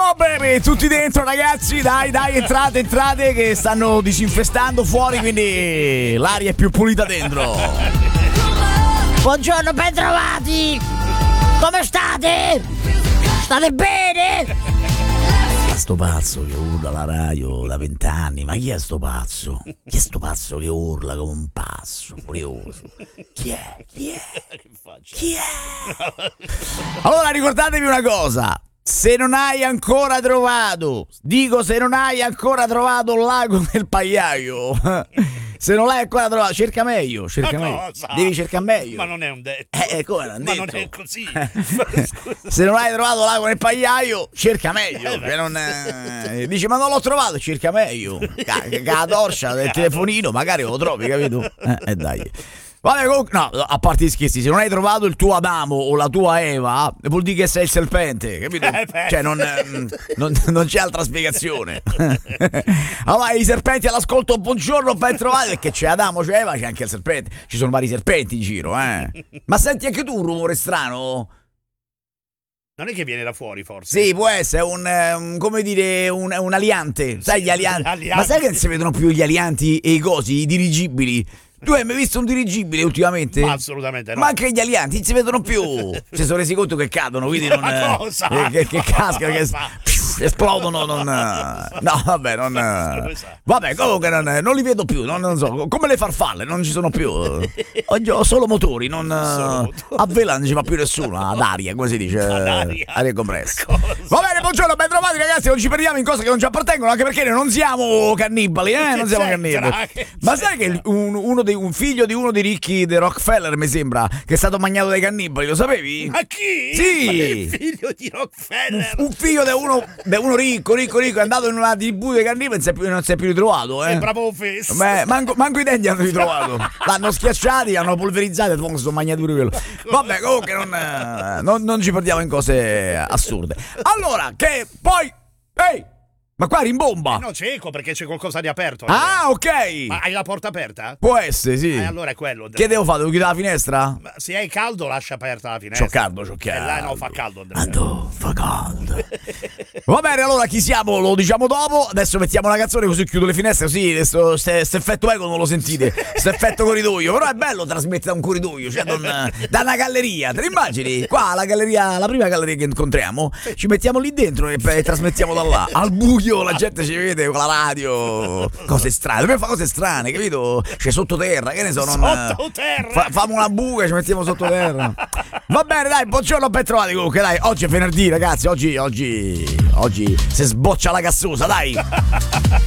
Oh baby, tutti dentro ragazzi, dai, entrate che stanno disinfestando fuori, quindi l'aria è più pulita dentro. Buongiorno, bentrovati! Come state? State bene? Sto pazzo che urla la radio da 20 anni, ma chi è sto pazzo? Chi è sto pazzo che urla come un pazzo furioso? Chi è? Allora ricordatevi una cosa, se non hai ancora trovato il lago del pagliaio, se non l'hai ancora trovato, cerca meglio. Devi cercare meglio. Ma non è un detto. Come non Ma detto? non è così. Se non hai trovato l'ago nel pagliaio, cerca meglio. Che non, dice ma non l'ho trovato, cerca meglio. La torcia del telefonino, magari lo trovi, capito? Dai. Vabbè, comunque, no, a parte gli scherzi, se non hai trovato il tuo Adamo o la tua Eva, vuol dire che sei il serpente, capito? Cioè, non c'è altra spiegazione. Allora, i serpenti all'ascolto, buongiorno, ben trovati, perché c'è Adamo, c'è Eva, c'è anche il serpente. Ci sono vari serpenti in giro, Ma senti anche tu un rumore strano? Non è che viene da fuori, forse? Sì, può essere un aliante. Sai gli alianti? Ma sai che non si vedono più gli alianti e i cosi, i dirigibili? Tu hai mai visto un dirigibile ultimamente? Ma assolutamente no. Ma anche gli alianti non si vedono più. Si sono resi conto che cadono, quindi non. Ma cosa? Che cascano, che esplodono. No, vabbè, non. Vabbè, comunque non li vedo più. Non so. Come le farfalle, non ci sono più. Oggi ho solo motori, non. A vela non ci va più nessuno. Ad aria, come si dice? Aria compressa. Va bene, buongiorno, ben trovati ragazzi. Non ci perdiamo in cose che non ci appartengono, anche perché noi non siamo cannibali, Non siamo cannibali. Ma sai che un figlio di uno dei ricchi dei Rockefeller, mi sembra, che è stato mangiato dai cannibali, lo sapevi? Ma chi? Sì! Ma il figlio di Rockefeller! Un figlio di uno ricco, è andato in una tribù dei cannibali e non si è più ritrovato, È bravo fesso! Manco i denti hanno ritrovato. L'hanno schiacciati, hanno polverizzato e sono mangiati pure quello. Vabbè, comunque non ci perdiamo in cose assurde. Allora, che poi... Ehi! Ma qua rimbomba! No, cieco perché c'è qualcosa di aperto. Ah, ok! Ma hai la porta aperta? Può essere, sì. Allora è quello. Che devo fare? Devo chiudere la finestra? Ma se hai caldo lascia aperta la finestra. C'ho caldo. Là no, fa caldo, Andrea. Fa caldo. Va bene, allora chi siamo lo diciamo dopo. Adesso mettiamo una canzone così chiudo le finestre. Così questo effetto eco non lo sentite. Questo effetto corridoio. Però è bello trasmettere da un corridoio, cioè da una galleria. Te lo immagini? Qua la prima galleria che incontriamo, ci mettiamo lì dentro e trasmettiamo da là. Al buio la gente ci vede con la radio. Cose strane. Dobbiamo fare cose strane, capito? Cioè sottoterra, che ne so. Sottoterra? Famo una buca e ci mettiamo sottoterra. Va bene, dai, buongiorno, ben trovati comunque, dai. Oggi è venerdì, ragazzi. Oggi si sboccia la cassosa, dai.